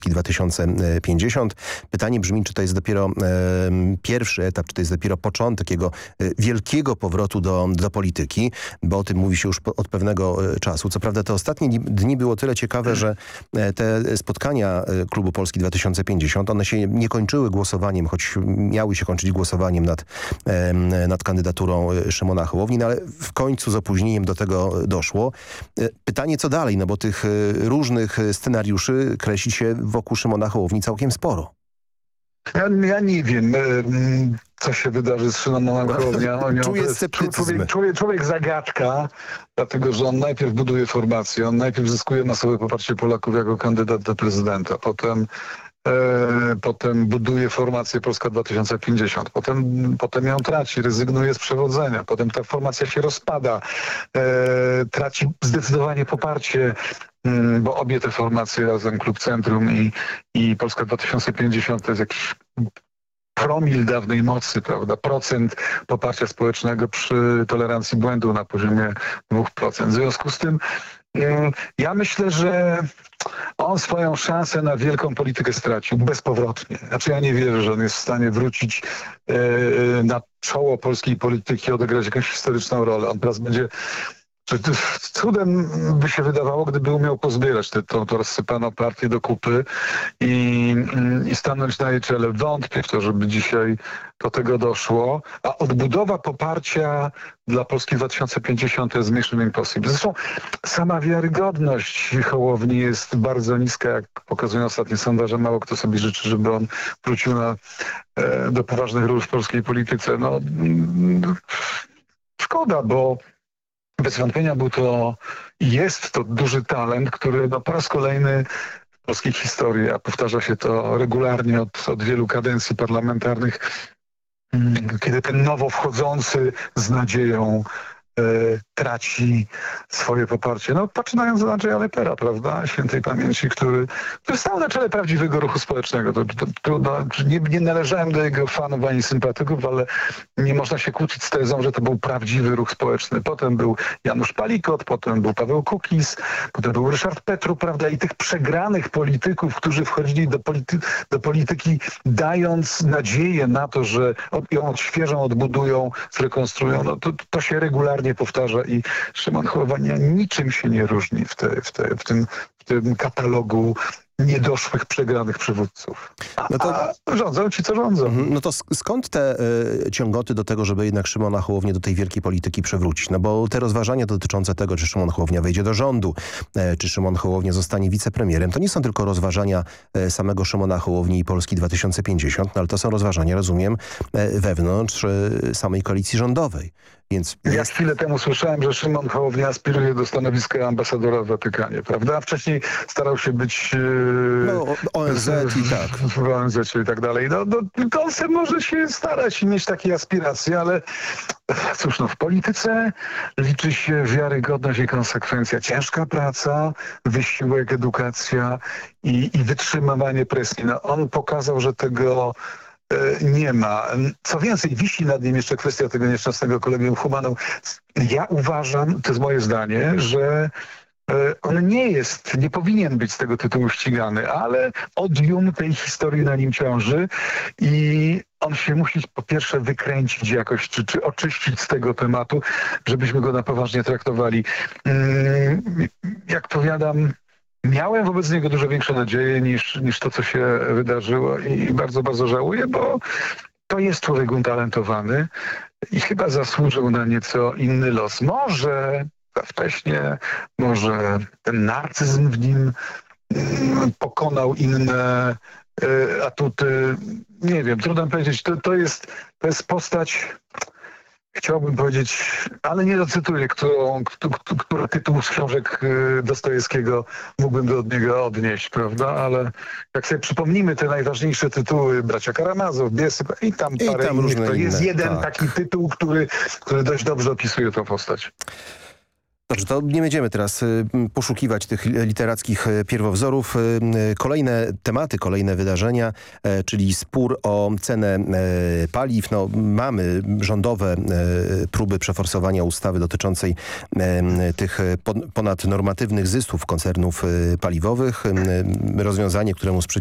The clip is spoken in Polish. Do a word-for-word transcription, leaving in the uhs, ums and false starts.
dwa tysiące pięćdziesiąt. Pytanie brzmi, czy to jest dopiero e, pierwszy etap, czy to jest dopiero początek jego e, wielkiego powrotu do, do polityki, bo o tym mówi się już po, od pewnego e, czasu. Co prawda te ostatnie dni było tyle ciekawe, że e, te spotkania e, Klubu Polski dwa tysiące pięćdziesiąt, one się nie kończyły głosowaniem, choć miały się kończyć głosowaniem nad, e, nad kandydaturą Szymona Hołowni, no ale w końcu z opóźnieniem do tego doszło. E, pytanie, co dalej, no bo tych e, różnych scenariuszy kreśli się wokół Szymona Hołowni całkiem sporo. Ja, ja nie wiem, co się wydarzy z Szymonem Hołownią. Czuję To sceptycyzm. człowiek, człowiek, człowiek zagadka, dlatego że on najpierw buduje formację, on najpierw zyskuje masowe poparcie Polaków jako kandydat do prezydenta, potem E, potem buduje formację Polska dwa tysiące pięćdziesiąt, potem, potem ją traci, rezygnuje z przewodzenia, potem ta formacja się rozpada, e, traci zdecydowanie poparcie, m, bo obie te formacje razem, Klub Centrum i, i Polska dwa tysiące pięćdziesiąt, to jest jakiś promil dawnej mocy, prawda? Procent poparcia społecznego przy tolerancji błędu na poziomie dwóch procent. W związku z tym m, ja myślę, że on swoją szansę na wielką politykę stracił bezpowrotnie. Znaczy ja nie wierzę, że on jest w stanie wrócić e, na czoło polskiej polityki, odegrać jakąś historyczną rolę. On teraz będzie... Cudem by się wydawało, gdyby umiał pozbierać tę to, to rozsypaną partię do kupy i, i stanąć na jej czele. Wątpię w to, żeby dzisiaj do tego doszło. A odbudowa poparcia dla Polski dwa tysiące pięćdziesiąt jest mission impossible. Zresztą sama wiarygodność Hołowni jest bardzo niska, jak pokazują ostatnie sondaże. Mało kto sobie życzy, żeby on wrócił na, e, do poważnych ról w polskiej polityce. No, mm, szkoda, bo bez wątpienia był to i jest to duży talent, który no, po raz kolejny w polskiej historii, a powtarza się to regularnie od, od wielu kadencji parlamentarnych, kiedy ten nowo wchodzący z nadzieją e, traci swoje poparcie. No poczynając od Andrzeja Lepera, prawda, świętej pamięci, który, który stał na czele prawdziwego ruchu społecznego. To, to, to, no, nie, nie należałem do jego fanów ani sympatyków, ale nie można się kłócić z tezą, że to był prawdziwy ruch społeczny. Potem był Janusz Palikot, potem był Paweł Kukiz, potem był Ryszard Petru, prawda, i tych przegranych polityków, którzy wchodzili do, polity do polityki, dając nadzieję na to, że od, ją odświeżą, odbudują, zrekonstruują. No, to, to się regularnie powtarza i Szymon Hołownia niczym się nie różni w, te, w, te, w, tym, w tym katalogu niedoszłych, przegranych przywódców. A, no to, a rządzą ci, co rządzą. No to skąd te y, ciągoty do tego, żeby jednak Szymona Hołownię do tej wielkiej polityki przywrócić? No bo te rozważania dotyczące tego, czy Szymon Hołownia wejdzie do rządu, y, czy Szymon Hołownia zostanie wicepremierem, to nie są tylko rozważania y, samego Szymona Hołowni i Polski dwa tysiące pięćdziesiąt, no ale to są rozważania, rozumiem, y, wewnątrz y, samej koalicji rządowej. Więc ja jest... chwilę temu słyszałem, że Szymon Hołownia aspiruje do stanowiska ambasadora w Watykanie, prawda? A wcześniej starał się być... No, O N Z i tak. W O N Z i tak dalej. No, no, to on sobie może się starać i mieć takie aspiracje, ale cóż, no w polityce liczy się wiarygodność i konsekwencja. Ciężka praca, wysiłek, edukacja i, i wytrzymywanie presji. No, on pokazał, że tego nie ma. Co więcej, wisi nad nim jeszcze kwestia tego nieszczęsnego Collegium Humanum. Ja uważam, to jest moje zdanie, że on nie jest, nie powinien być z tego tytułu ścigany, ale odium tej historii na nim ciąży i on się musi po pierwsze wykręcić jakoś, czy, czy oczyścić z tego tematu, żebyśmy go na poważnie traktowali. Jak powiadam, miałem wobec niego dużo większe nadzieje niż, niż to, co się wydarzyło i bardzo, bardzo żałuję, bo to jest człowiek utalentowany i chyba zasłużył na nieco inny los. Może za wcześnie, może ten narcyzm w nim pokonał inne y, atuty. Nie wiem, trudno powiedzieć. To, to, jest, to jest postać, chciałbym powiedzieć, ale nie docytuję, którą, który tytuł z książek Dostojewskiego mógłbym do od niego odnieść, prawda? Ale jak sobie przypomnimy te najważniejsze tytuły, Bracia Karamazow, Biesy i tam I parę tam innych, to jest inne, jeden tak. taki tytuł, który, który dość dobrze opisuje tę postać. Dobrze, to nie będziemy teraz y, poszukiwać tych literackich y, pierwowzorów. Y, Kolejne tematy, kolejne wydarzenia, y, czyli spór o cenę y, paliw. No, mamy rządowe y, próby przeforsowania ustawy dotyczącej y, tych pon- ponadnormatywnych zysków koncernów y, paliwowych. Y, rozwiązanie, któremu sprzeciwia